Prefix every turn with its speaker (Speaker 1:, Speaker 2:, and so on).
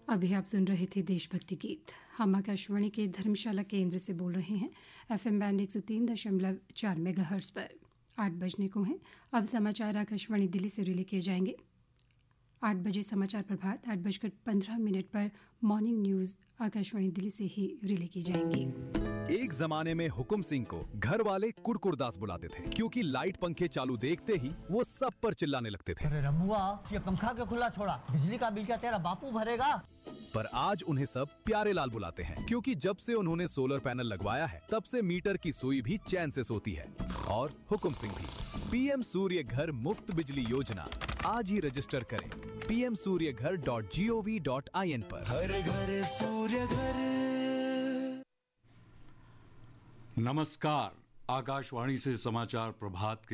Speaker 1: अभी आप सुन रहे थे देशभक्ति गीत। हम आकाशवाणी के धर्मशाला केंद्र से बोल रहे हैं। FM बैंड 103.4 मेगाहर्ट्ज पर 8 बजने को हैं। अब समाचार आकाशवाणी दिल्ली से रिले किए जाएंगे। 8 बजे समाचार प्रभात, 8:15 पर मॉर्निंग न्यूज आकाशवाणी दिल्ली से ही रिले की जाएंगी।
Speaker 2: एक जमाने में हुकुम सिंह को घर वाले कुरकुरदास बुलाते थे, क्योंकि लाइट पंखे चालू देखते ही वो सब पर चिल्लाने लगते थे।
Speaker 3: अरे रमुआ, ये पंखा क्यों खुला छोड़ा? बिजली का बिल क्या तेरा बापू भरेगा?
Speaker 2: पर आज उन्हें सब प्यारे लाल बुलाते हैं, क्योंकि जब से उन्होंने सोलर पैनल लगवाया है तब से मीटर की सुई भी चैन से सोती है। और हुकुम सिंह भी। PM सूर्य घर मुफ्त बिजली योजना आज ही रजिस्टर करें pmsuryaghar.gov.in पर।
Speaker 4: हर घर सूर्य घर।
Speaker 5: नमस्कार, आकाशवाणी से समाचार प्रभात के